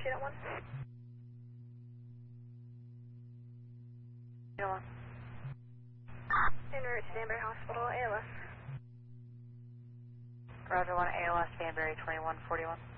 Unit 1. Unit 1. En route to Danbury Hospital, ALS. Roger 1, ALS, Danbury 2141.